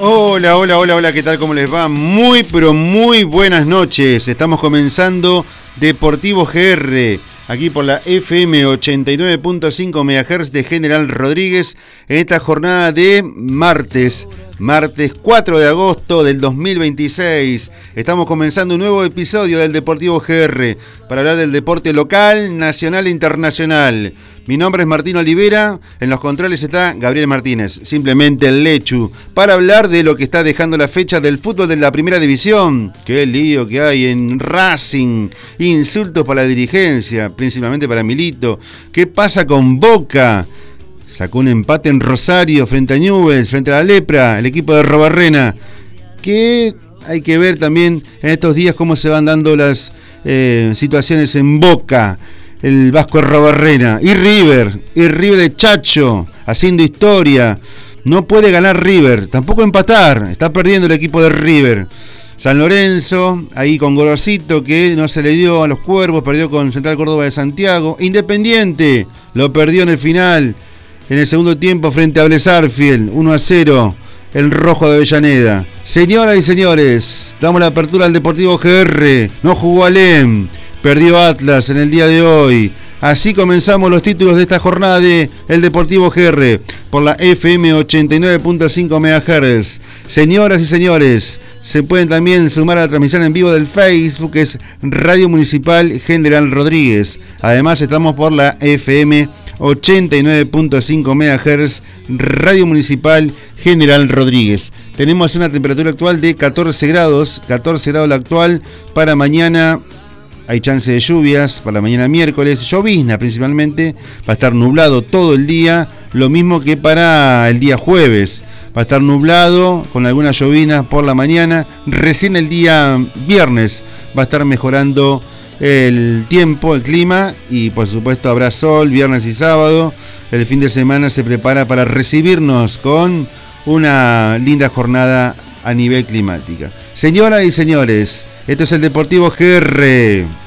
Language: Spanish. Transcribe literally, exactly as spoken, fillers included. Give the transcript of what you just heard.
Hola, hola, hola, hola, ¿qué tal? ¿Cómo les va? Muy, pero muy buenas noches. Estamos comenzando Deportivo G R, aquí por la F M ochenta y nueve punto cinco megahertz de General Rodríguez, en esta jornada de martes, martes cuatro de agosto del dos mil veintiséis. Estamos comenzando un nuevo episodio del Deportivo G R, para hablar del deporte local, nacional e internacional. Mi nombre es Martín Olivera, en los controles está Gabriel Martínez, simplemente el Lechu, para hablar de lo que está dejando la fecha del fútbol de la primera división. Qué lío que hay en Racing, insultos para la dirigencia, principalmente para Milito. ¿Qué pasa con Boca? Sacó un empate en Rosario frente a Newell's, frente a la Lepra, el equipo de Robarrena. Que hay que ver también en estos días cómo se van dando las eh, situaciones en Boca. El Vasco Robarrena y River, y River de Chacho, haciendo historia. No puede ganar River, tampoco empatar, está perdiendo el equipo de River. San Lorenzo, ahí con Gorosito, que no se le dio a los Cuervos, perdió con Central Córdoba de Santiago. Independiente, lo perdió en el final, en el segundo tiempo frente a Vélez Sarsfield, uno a cero, el rojo de Avellaneda. Señoras y señores, damos la apertura al Deportivo G R, no jugó Alem. Perdió Atlas en el día de hoy. Así comenzamos los títulos de esta jornada de El Deportivo G R por la F M ochenta y nueve punto cinco megahertz. Señoras y señores, se pueden también sumar a la transmisión en vivo del Facebook, que es Radio Municipal General Rodríguez. Además estamos por la F M ochenta y nueve punto cinco megahertz, Radio Municipal General Rodríguez. Tenemos una temperatura actual de catorce grados, catorce grados la actual. Para mañana hay chance de lluvias, para mañana miércoles, llovizna principalmente, va a estar nublado todo el día, lo mismo que para el día jueves, va a estar nublado con algunas llovinas por la mañana, recién el día viernes va a estar mejorando el tiempo, el clima, y por supuesto habrá sol viernes y sábado. El fin de semana se prepara para recibirnos con una linda jornada a nivel climática. Señoras y señores, esto es el Deportivo G R.